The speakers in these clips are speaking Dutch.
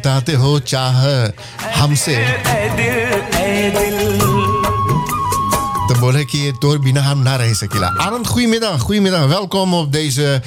बताते हो चाह हमसे te bolen je door binnen hem naar huis kila. Arend, goedemiddag. Welkom op deze,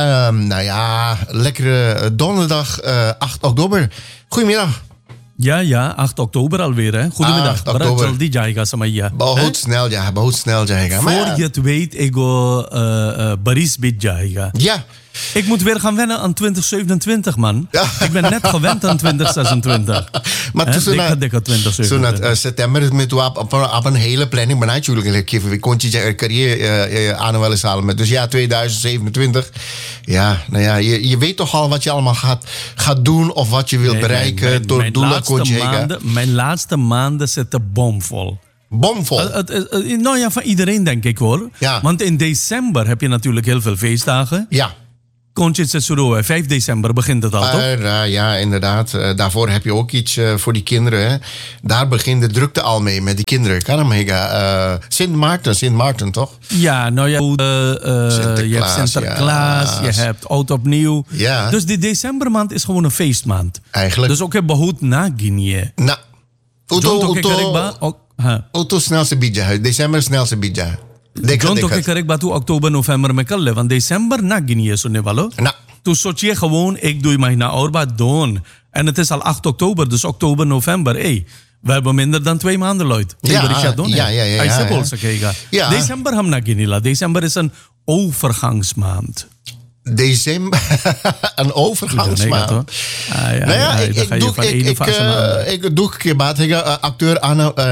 lekkere donderdag 8 oktober. Goedemiddag. Ja, 8 oktober alweer, hè? Goedemiddag. 8 oktober. Jaldi jayega samaya. बहुत snel जाएगा. Voor je het weet, ik go Baris bid jayega. Ja. Ik moet weer gaan wennen aan 2027, man. Ja. Ik ben net gewend aan 2026. Maar tussen dikke 2027. september met op een hele planning maar natuurlijk we kon je carrière aan wel eens halen. Dus ja, 2027. Ja, nou ja, je weet toch al wat je allemaal gaat doen of wat je wilt bereiken door doelen kon je. Mijn laatste maanden zitten bomvol. Bomvol? Nou ja, van iedereen denk ik hoor. Ja. Want in december heb je natuurlijk heel veel feestdagen. Ja. Kontje Tsetsuro, 5 december begint het al, toch? Ja, inderdaad. Daarvoor heb je ook iets voor die kinderen. Hè? Daar begint de drukte al mee met die kinderen. Sint Maarten, toch? Ja, nou ja, je hebt Sinterklaas, ja. Je hebt Oud Opnieuw. Ja. Dus die decembermaand is gewoon een feestmaand. Eigenlijk. Dus ook heb behoed na Guinea. Nou, Auto snelste bidja. December snelste bidja. John toke karek batu oktober november me kalle van december na Guinea so ne valo. Nou. Toen soort je gewoon ik doe mij na orba doen. En het is al 8 oktober, dus oktober, november. We hebben minder dan 2 maanden, Lloyd. Ja. December ham na Guinea. December is een overgangsmaand. December, een overgangsmaand. Ik doe acteur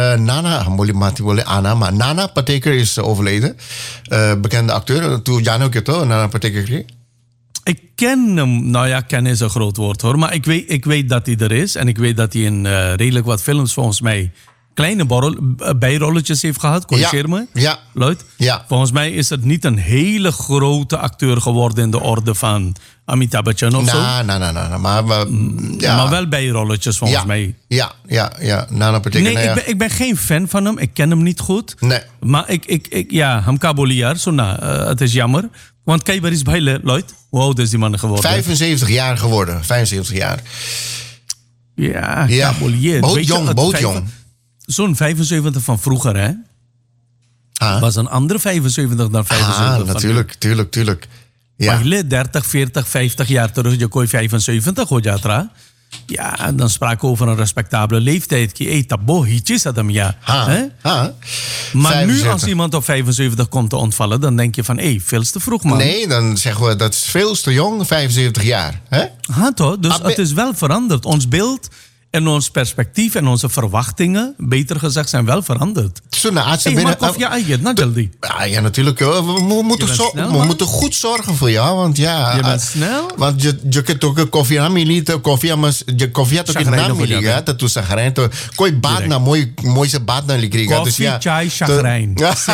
Nana Patekar is overleden. Bekende acteur. Toen Jano Keto, Nana Patekar. Ik ken hem, nou ja, ken is een groot woord hoor. Maar ik weet dat hij er is. En ik weet dat hij in redelijk wat films volgens mij kleine bijrolletjes heeft gehad. Corrigeer me. Ja. Lloyd? Ja. Volgens mij is het niet een hele grote acteur geworden in de orde van Amitabh Bachchan of zo. Maar wel bijrolletjes volgens mij. Ja. Nana Patekar. Nee, ik ben geen fan van hem. Ik ken hem niet goed. Nee. Maar hem kaboliar. Het is jammer. Want kijk, waar is bij Lloyd? Hoe oud is die man geworden? 75 jaar geworden. 75 jaar. Ja. Kabolier. Bootjong. Zo'n 75 van vroeger, hè? Was een andere 75 dan 75 tuurlijk. Ja. Maar 30, 40, 50 jaar terug, je kon 75, hoor je tra. Ja, dan spraken we over een respectabele leeftijd. Tabo, hietjes dat hem, ja. Maar 75. Nu als iemand op 75 komt te ontvallen, dan denk je van, veel te vroeg, man. Nee, dan zeggen we, dat is veel te jong, 75 jaar. Hè? Toch? Dus het is wel veranderd. Ons beeld en ons perspectief en onze verwachtingen, beter gezegd, zijn wel veranderd. Maar koffie eigen, Jaldi. Ja, natuurlijk. We moeten goed zorgen voor jou, want ja. Je bent snel? Want je kunt ook een koffie aan militen, koffie had ook een naam militen, dat toen zagrijn. Kon je baat naar mooiste baat naar liggen. Koffie, chai, chagrijn.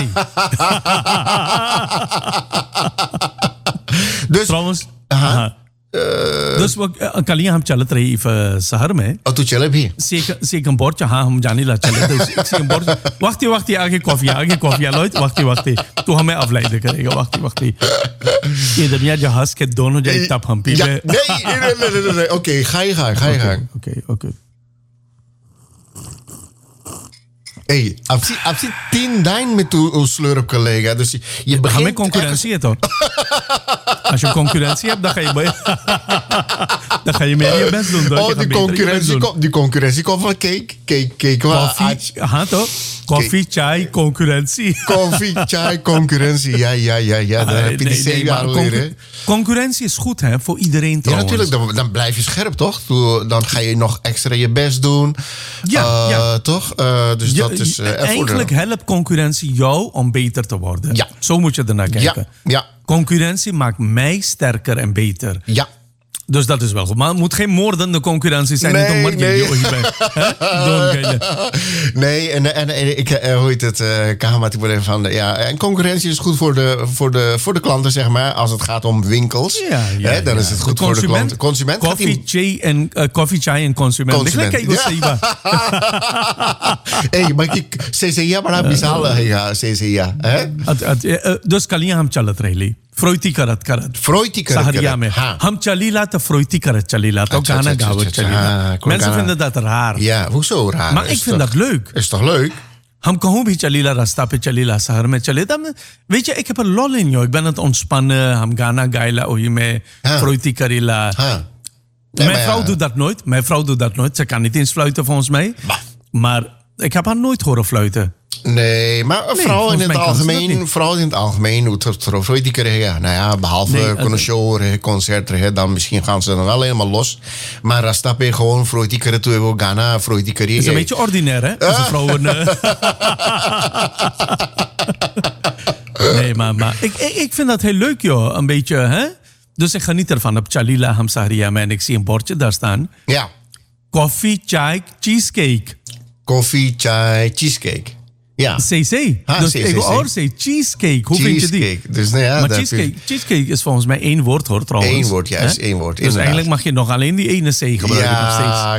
Dus. Trouwens. Dus कल हम चलत रही शहर में और तू चले भी सेकम बोर्ड हाँ हम जाने ला चले तो सेकम बोर्ड वक्ती आगे कॉफी लो वक्ती तू हमें अवलाई दे करेगा वक्ती ये दुनिया जहाज के दोनों जाए तब हम P nee oké ga je gang oké Absi 10 dijn met uw slurp collega. Dus je begint met concurrentie toch? Als je concurrentie hebt, dan ga je meer je best doen. Die concurrentie komt van cake. Toch? Koffie, chai, concurrentie. Koffie, chai, concurrentie. Ja. Dan heb je die 7 jaar leren. Concurrentie is goed, hè, voor iedereen trouwens. Ja, natuurlijk. Dan blijf je scherp, toch? Dan ga je nog extra je best doen. Ja. Toch? Dus dat is eigenlijk helpt concurrentie jou om beter te worden. Ja. Zo moet je ernaar kijken. Ja. Concurrentie maakt mij sterker en beter. Ja. Dus dat is wel goed. Maar het moet geen moordende concurrentie zijn. Nee, en ik hoor het van en concurrentie is goed voor de klanten, zeg maar. Als het gaat om winkels, dan is het goed voor de klant. Consument. Coffee, chai en consument. Maar CCA, maar dan bizar CCA. Dus kan je hem chalat rally. Freuti karat. Freuti karat. Saharia में हम चली लाते Freuti karat चली लाते ook Ghana gawe चली लाते. Mensen vinden dat raar. Ja, hoezo raar? Maar ik vind dat leuk. Is toch leuk? हम कहूँ भी चलीला रास्ता पे चलीला शहर में चले तब weet je ik heb er lol in joh ik ben aan het ontspannen हम गाना गाइला ओही में Freuti Karila. Mijn vrouw doet dat nooit. Mijn vrouw doet dat nooit. Ze kan niet eens fluiten volgens mij. Maar ik heb haar nooit horen fluiten. Nee, maar vrouwen in het algemeen hoe het Freuti krijgen. Nou ja, behalve een show, concert, dan misschien gaan ze dan wel helemaal los. Maar als dat gewoon Freuti krijgen, toen we Ghana Freuti krijgen. Is een beetje ordinair, hè? Als een vrouw Nee, maar ik vind dat heel leuk, joh. Een beetje, hè? Dus ik geniet ervan op Chalila Hamsaria en ik zie een bordje daar staan. Ja. Koffie, chai, cheesecake. Koffie, chai, cheesecake. Ja. CC. Dus ik hoor cheesecake. Hoe vind je die? Dus, nou ja, maar cheesecake is volgens mij 1 woord hoor trouwens. 1 woord, ja, is 1 woord. Dus eigenlijk mag je nog alleen die ene C gebruiken nog steeds. Ja,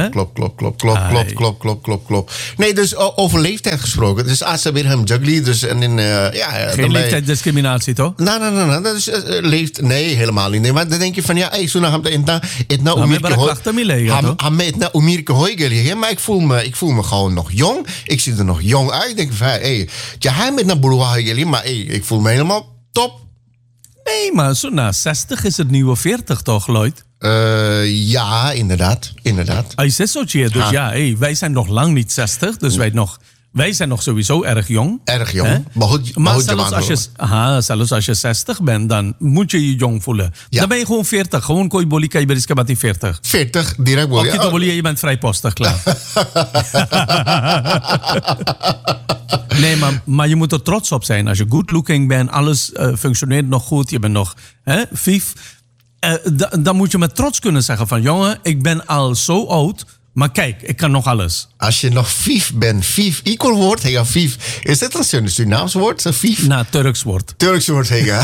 klopt. Nee, dus over leeftijd gesproken. Dus als ze weer hem juggelen. Dus, geen leeftijdsdiscriminatie toch? Nee, dat is leeft. Nee, helemaal niet. Nee, maar dan denk je van ja, zo nou het nou maar ik voel me gewoon nog jong. Ik zie er nog jong uit. Ik denk van, hij met naar Boulevard, maar ik voel me helemaal top. Nee, maar zo na 60 is het nieuwe 40 toch, Lloyd? Ja, inderdaad. Hij zegt zo, dus wij zijn nog lang niet 60, dus wij zijn nog sowieso erg jong. Erg jong. Maar zelfs als je 60 bent, dan moet je je jong voelen. Ja. Dan ben je gewoon 40. Gewoon kooi boli kan je beriska bij 40. 40, direct boli. Ook boli, je bent vrijpostig, klaar. Nee, maar je moet er trots op zijn. Als je good looking bent, alles functioneert nog goed, je bent nog vief. Dan moet je met trots kunnen zeggen van jongen, ik ben al zo oud. Maar kijk, ik kan nog alles. Als je nog vief bent, vief, equal woord, hega vief. Is dit een Surinaams woord, vief? Nou, Turks woord. Turks woord, hega.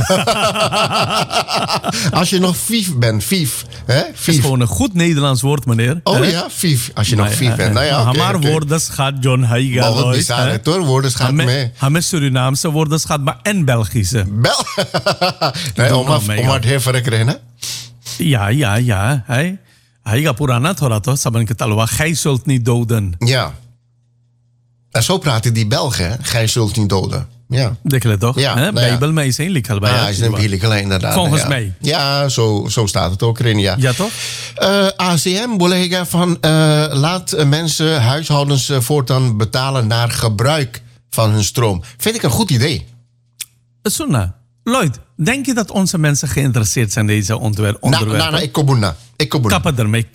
Als je nog vief bent, vief. Vief. Is gewoon een goed Nederlands woord, meneer. Oh ja, vief. Als je nog vief bent. Nou ja, maar woordenschat, John Heiga. Maar wat bizar, het hoor, woordenschat mee. Met Surinaamse woordenschat, maar en Belgische. Nee, om het heel ver te krijgen, Ja. Hij gaat purana thora toch, saban ke talwa, gij zult niet doden. Ja. En zo praten die Belgen, hè? Gij zult niet doden. Ja. Dekele toch? Ja. Bijbel mij is likhal bij. Ja, is een bilikal inderdaad. Volgens mij. Ja, zo staat het ook erin, ja. Ja, toch? ACM, collega van laat mensen, huishoudens voortaan betalen naar gebruik van hun stroom. Vind ik een goed idee. Sunna. Lloyd, denk je dat onze mensen geïnteresseerd zijn in deze onderwerpen? Ik kom na. Kappen ermee.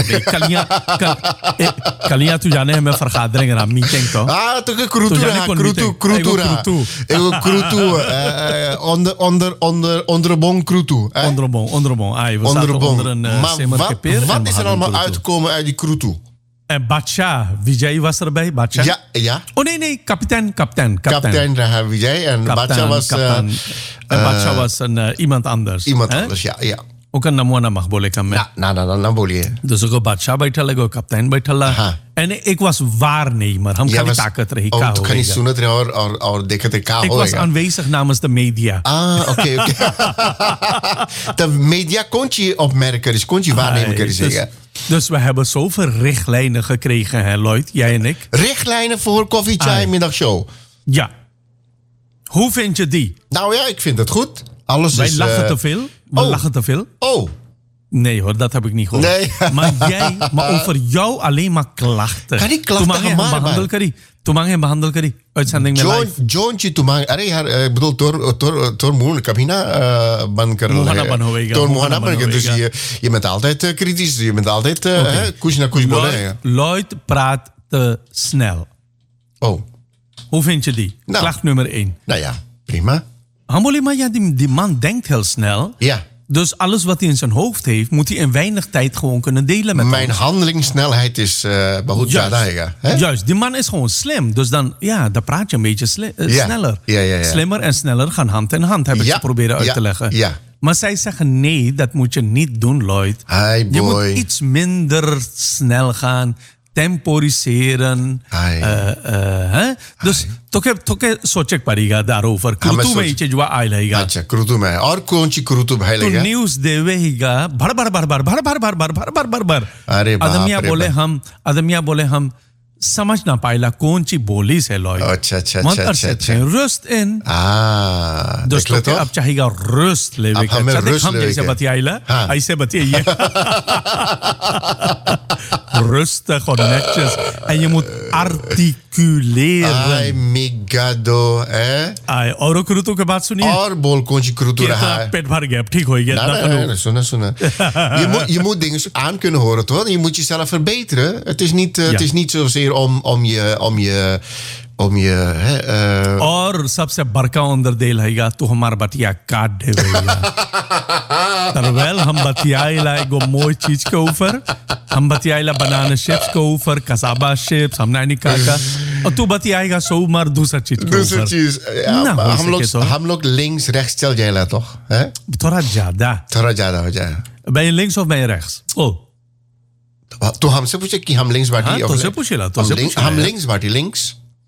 Kan je toe jane met vergaderingen aan meeting toch? Toch krutu. Onder bon krutu. Onder bon. We zaten onder een simmerkepeer. Wat is er allemaal uitgekomen uit die krutu? En Bacha, Vijay was erbij, Bacha. Ja. Oh nee, kapitein. Kapitein Vijay en Bacha was... En Bacha was iemand anders. Iemand anders, ja. Ook een namoana mag boleh kami. Na boleh. Dus ik Bacha बैठा ik kapitein बैठा En ik was waarnemer. Ham kan takat rahi ka ho. Kan je sunat rahe aur dekhat ka ho. Ik was aanwezig namens de media. Oké. De media kon je opmerken, kon je waarnemer zeggen. Dus we hebben zoveel richtlijnen gekregen, hè, Lloyd, jij en ik. Richtlijnen voor Koffie Chai middagshow? Ja. Hoe vind je die? Nou ja, ik vind het goed. Wij lachen te veel. We lachen te veel. Oh. Nee hoor, dat heb ik niet gehoord. Nee. Maar over jou alleen maar klachten. Kan die klachten gemaakt? Tumang behandel kari. Uitzending met live. John Tumang. Ik bedoel, Tor Moon, Kabina ban kar. Tor Mohana ban. Dus je bent altijd kritisch. Je bent altijd kush na kush bolen. Lloyd praat te snel. Oh. Hoe vind je die? Nou, klacht nummer 1. Nou ja, prima. Maar ja, die man denkt heel snel. Ja. Dus alles wat hij in zijn hoofd heeft, moet hij in weinig tijd gewoon kunnen delen met ons. Mijn handelingssnelheid is Juist, die man is gewoon slim. Dus dan praat je een beetje sneller. Ja. Slimmer en sneller gaan hand in hand, heb ik ze proberen uit te leggen. Ja. Maar zij zeggen nee, dat moet je niet doen, Lloyd. Hi, boy. Je moet iets minder snel gaan. temporiseren. Dus toch sochek pariga daarover. Krutu me iche jwa ailega. अच्छा क्रूतु में और कौन सी क्रूतु भाई तो लेगा न्यूज़ देवेगा भर भर भर भर भर भर भर भर भर भर भर भर अरे बाप रे बाप। आदमिया बोले हम समझ ना पाइला कौन सी बोली से लॉय अच्छा अच्छा अच्छा अच्छा रस्ट इन दोस्तों तो अब चाहेगा रस्ट ले अब हमें रस्ट हम जैसे बतियाइला ऐसे बतियाइए rustig of netjes. En je moet articuleren. Ay, migado, Ay, और krutu के बात सुनिए. और बोल कौन सी krutu रहा है. पेट भर गया, ठीक हो गया. Nee, सुना. Je moet dingen aan kunnen horen, toch? Je moet jezelf verbeteren. Het is niet zozeer om je और सबसे बड़का onderdeel हैगा तो हमार बतिया काट देवेगा. Terwijl हम बतियाइला एगो मोई चीज के ऊपर, हम बतियाइला बनाना चिप्स के ऊपर, कसाबा चिप्स, हम नहीं काका, और तू बतियाएगा सोमवार दूसरा चीज के ऊपर. दूसरा चीज. हम लोग links rechts चल जाएगा तो, हैं? थोड़ा ज्यादा हो जाए. Ben je links of ben je rechts? Oh. तो हमसे पूछे कि हम links बाटी. तो से पूछेला. हम links बाटी links.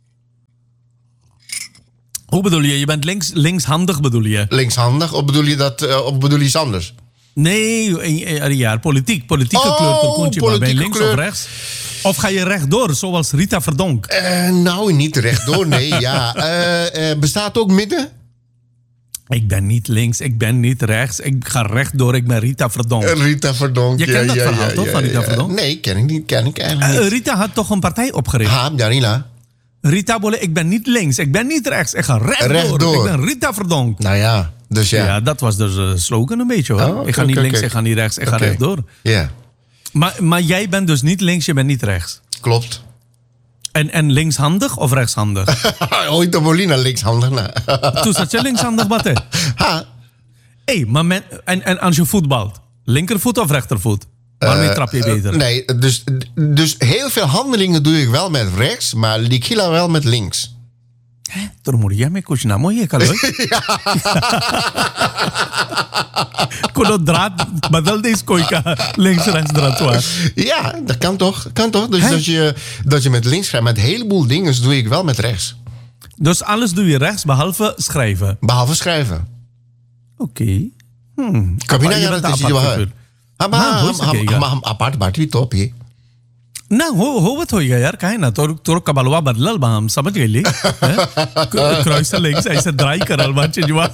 Hoe bedoel je? Je bent linkshandig bedoel je? Linkshandig? Of bedoel je of bedoel je iets anders? Nee, ja, politieke kleur. Ben je links of rechts? Of ga je rechtdoor, zoals Rita Verdonk? Nou, niet rechtdoor, nee. Ja. Bestaat ook midden? Ik ben niet links, ik ben niet rechts. Ik ga rechtdoor, ik ben Rita Verdonk. Rita Verdonk, je kent dat verhaal toch, van Rita Verdonk? Nee, ken ik eigenlijk niet. Rita had toch een partij opgericht? Janina. Rita bolle, ik ben niet links, ik ben niet rechts, ik ga rechtdoor. Ik ben Rita Verdonk. Nou ja, dus ja. Ja, dat was dus de slogan een beetje hoor. Oh, ik ga niet links, ik ga niet rechts, ik ga rechtdoor. Ja. Maar jij bent dus niet links, je bent niet rechts. Klopt. En linkshandig of rechtshandig? Ooit de Molina linkshandig. Toen zat je linkshandig wat hè? Hé, maar en als je voetbalt, linkervoet of rechtervoet? Waarmee trap je beter? Nee, dus heel veel handelingen doe ik wel met rechts, maar Likila wel met links. Toen moet je mee kuch na mooi kaloi. Kono draad badal deze koika links rechts draad was. Ja, dat kan toch? Dus dat je met links schrijft, met een heleboel dingen doe ik wel met rechts. Dus alles doe je rechts behalve schrijven. Behalve schrijven. Oké. Kabina ja dat is je हम अपार्ट बाटी तो भी ना हो गया यार काहे ना तो कबलवा बदलल बा हम समझ गइली क्रॉस लेग्स ऐसे ड्राई करल बा चीजवा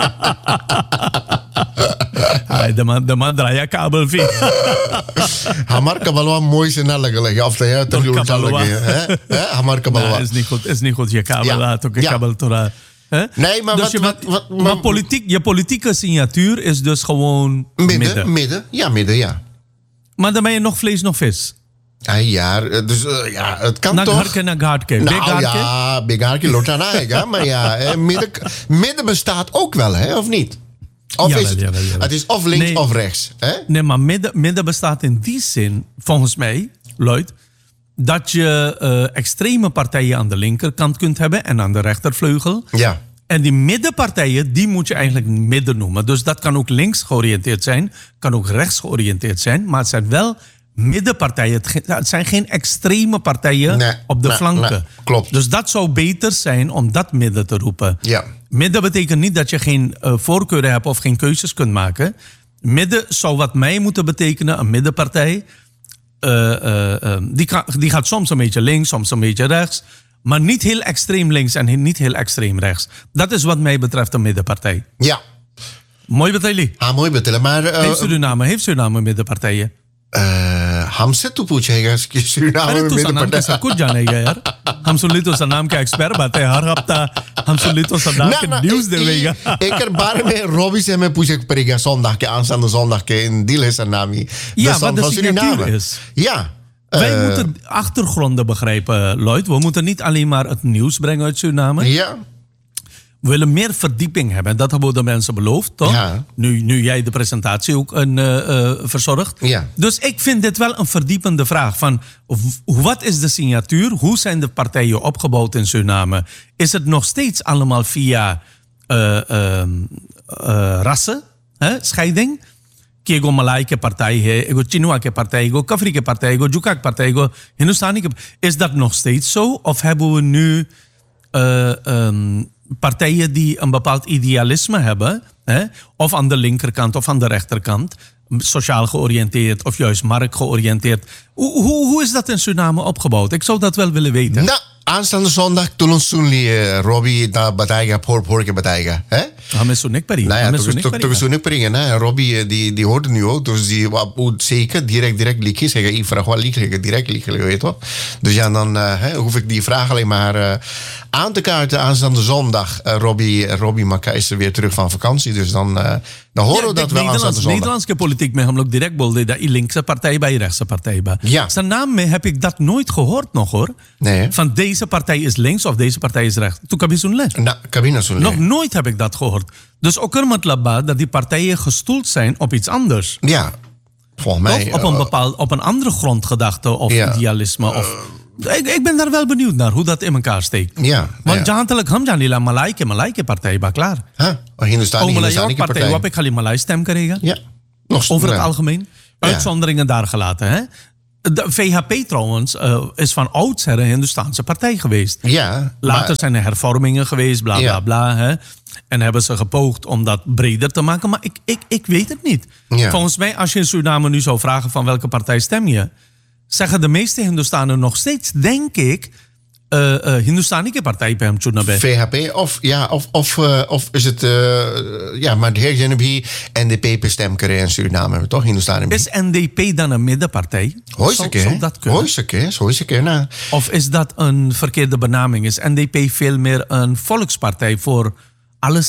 हाय दमा ड्राया काबल फी हमार कबलवा मोई से ना लगल है अब तो उल्टा लगे है हमार कबलवा is niet goed je kabel तो के kabel थोड़ा Nee, maar dus maar je politieke signatuur is dus gewoon midden. Ja, midden, ja. Maar dan ben je nog vlees, nog vis. Ja, dus het kan toch. Nagarke. Nou ja, begarke lota naega. Maar ja, midden bestaat ook wel, hè, of niet? Of jawel, is het, jawel. Het is of links of rechts. Hè? Nee, maar midden bestaat in die zin, volgens mij, Lloyd, dat je extreme partijen aan de linkerkant kunt hebben en aan de rechtervleugel. Ja. En die middenpartijen, die moet je eigenlijk midden noemen. Dus dat kan ook links georiënteerd zijn, kan ook rechts georiënteerd zijn. Maar het zijn wel middenpartijen. Het zijn geen extreme partijen op de flanken. Nee, klopt. Dus dat zou beter zijn om dat midden te roepen. Ja. Midden betekent niet dat je geen voorkeuren hebt of geen keuzes kunt maken. Midden zou wat mij moeten betekenen, een middenpartij. Die gaat soms een beetje links, soms een beetje rechts. Maar niet heel extreem links en niet heel extreem rechts. Dat is wat mij betreft een middenpartij. Ja. Mooi betel. Mooi betel. Maar heeft Suriname middenpartijen? हमसे तो पूछेगा कि सुरीनाम में middenpartij सब कुछ जानेगा यार. हम सुन ली तो सनाम के एक्सपर्ट बातें हर हफ्ता हम सुन ली तो सनाम के न्यूज़ देवेगा. Ik er बारे में रोबी से मैं पूछे पड़ेगा zondag के aanstaande zondag के in Dile Sanami. Ja, wat de signatuur is. Ja. Wij moeten achtergronden begrijpen, Lloyd. We moeten niet alleen maar het nieuws brengen uit Suriname. Ja. We willen meer verdieping hebben. Dat hebben we de mensen beloofd, toch? Ja. Nu jij de presentatie ook verzorgt. Ja. Dus ik vind dit wel een verdiepende vraag. Van, wat is de signatuur? Hoe zijn de partijen opgebouwd in Suriname? Is het nog steeds allemaal via rassen? Scheiding? कि एगो मलाई के partij है, एगो Chinua के partij, एगो Kafri के partij, एगो Juka के partij, एगो Hindustani के... Is dat nog steeds zo? Of hebben we nu partijen die een bepaald idealisme hebben, hè? Of aan de linkerkant of aan de rechterkant, sociaal georiënteerd of juist marktgeoriënteerd. Hoe is dat in Suriname opgebouwd? Ik zou dat wel willen weten. Nou, aanstaande zondag tulung sunli Robbie da bataiga por ke bataiga, hè? Met zo'n nekperi. Nou ja, toch zo'n nekperi, hè? Robbie die hoorde nu ook, dus die moet zeker direct liedjes zeggen. Ik vraag wel liedjes, direct liedjes, weet je wel. Dus ja, dan hoef ik die vraag alleen maar aan te kaarten aanstaande zondag. Robbie Makka is er weer terug van vakantie, dus dan horen we dat wel aanstaande zondag. Nederlandse politiek met hem ook direct bolde dat je linkse partij bij je rechtse partij bij. Ja. Zijn naam heb ik dat nooit gehoord nog hoor. Nee. Van deze partij is links of deze partij is rechts. Toen kabine zo'n les. Nou, kabine zo'n nog nooit heb ik dat gehoord. Dus ook er met labba dat die partijen gestoeld zijn op iets anders. Ja, volgens mij. Of op een andere grondgedachte of idealisme of... Ik ben daar wel benieuwd naar, hoe dat in elkaar steekt. Ja. Want jantelijk ham janila Malaike partij ba klaar. Hindustani partij wat ik ga Malai stem krijgen. Ja. Over het algemeen. Uitzonderingen daar gelaten, hè? De VHP trouwens is van oudsher een Hindustaanse partij geweest. Ja. Later zijn er hervormingen geweest, bla bla bla. Hè? En hebben ze gepoogd om dat breder te maken. Maar ik weet het niet. Ja. Volgens mij, als je in Suriname nu zou vragen van welke partij stem je, zeggen de meeste Hindustanen nog steeds, denk ik, Hindustani ke partij bij hem Chunabe. VHP of is het maar de heer Genebi NDP per stem krijgen in Suriname, toch? Hindustani. Is NDP dan een middenpartij? Zou dat kunnen? Hooiseke, nou. Of is dat een verkeerde benaming? Is NDP veel meer een volkspartij voor alles